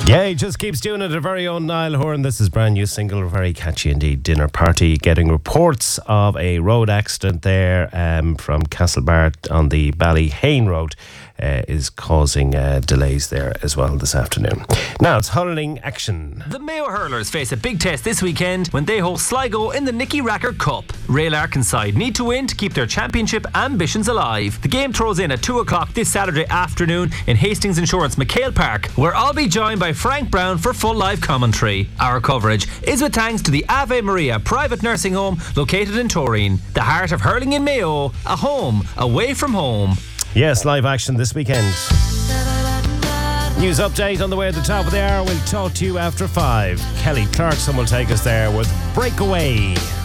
Yeah, he just keeps doing it. Our very own Niall Horan. This is brand new single, very catchy indeed. Dinner Party. Getting reports of a road accident there from Castlebar on the Ballyhane Road is causing delays there as well this afternoon. Now it's hurling action. The Mayo Hurlers face a big test this weekend when they host Sligo in the Nicky Racker Cup. Ray Larkin side need to win to keep their championship ambitions alive. The game throws in at 2 o'clock this Saturday afternoon in Hastings Insurance McHale Park, where I'll be joined by Frank Brown for full live commentary. Our coverage is with thanks to the Ave Maria private nursing home located in Torreen, the heart of hurling in Mayo, a home away from home. Yes, live action this weekend. News update on the way at the top of the hour. We'll talk to you after 5. Kelly Clarkson will take us there with Breakaway.